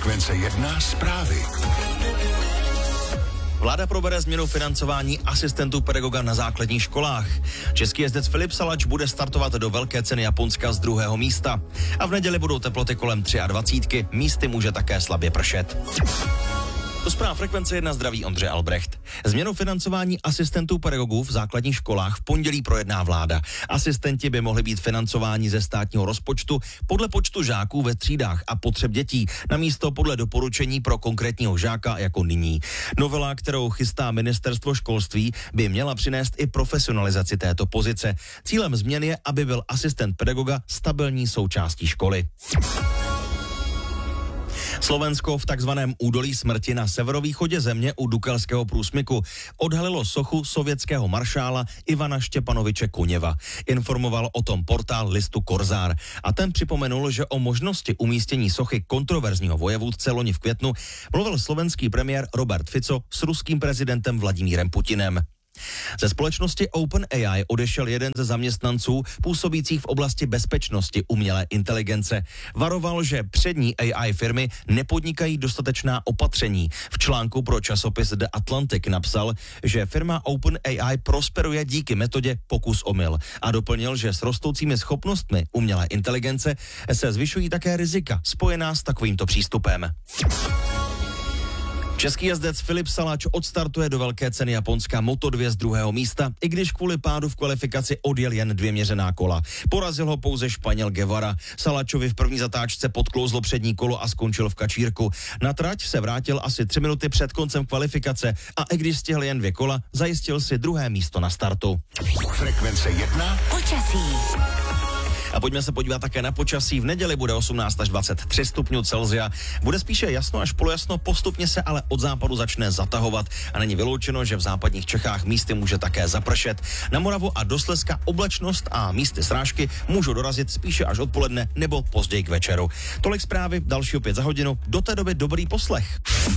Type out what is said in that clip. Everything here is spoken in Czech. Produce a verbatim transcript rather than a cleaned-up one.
Frekvence jedna zprávy. Vláda probere změnu financování asistentů pedagoga na základních školách. Český jezdec Filip Salač bude startovat do velké ceny Japonska z druhého místa. A v neděli budou teploty kolem dvacet tři, místy může také slabě pršet. To zpráv Frekvence jedna zdraví Ondřej Albrecht. Změnu financování asistentů pedagogů v základních školách v pondělí projedná vláda. Asistenti by mohli být financováni ze státního rozpočtu podle počtu žáků ve třídách a potřeb dětí, namísto podle doporučení pro konkrétního žáka jako nyní. Novela, kterou chystá ministerstvo školství, by měla přinést i profesionalizaci této pozice. Cílem změn je, aby byl asistent pedagoga stabilní součástí školy. Slovensko v takzvaném údolí smrti na severovýchodě země u Dukelského průsmyku odhalilo sochu sovětského maršála Ivana Štěpanoviče Koněva. Informoval o tom portál listu Korzár a ten připomenul, že o možnosti umístění sochy kontroverzního vojevůdce loni v květnu mluvil slovenský premiér Robert Fico s ruským prezidentem Vladimírem Putinem. Ze společnosti OpenAI odešel jeden ze zaměstnanců působících v oblasti bezpečnosti umělé inteligence. Varoval, že přední A I firmy nepodnikají dostatečná opatření. V článku pro časopis The Atlantic napsal, že firma OpenAI prosperuje díky metodě pokus-omyl a doplnil, že s rostoucími schopnostmi umělé inteligence se zvyšují také rizika spojená s takovýmto přístupem. Český jezdec Filip Salač odstartuje do velké ceny Japonska Moto dva z druhého místa, i když kvůli pádu v kvalifikaci odjel jen dvě měřená kola. Porazil ho pouze Španěl Guevara. Salačovi v první zatáčce podklouzlo přední kolo a skončil v kačírku. Na trať se vrátil asi tři minuty před koncem kvalifikace a i když stihl jen dvě kola, zajistil si druhé místo na startu. Frekvence jedna. Počasí. A pojďme se podívat také na počasí. V neděli bude osmnáct až dvacet tři stupňů Celsia. Bude spíše jasno až polojasno, postupně se ale od západu začne zatahovat a není vyloučeno, že v západních Čechách místy může také zapršet. Na Moravu a do Slezska oblačnost a místy srážky můžou dorazit spíše až odpoledne nebo později k večeru. Tolik zprávy, další opět za hodinu. Do té doby dobrý poslech.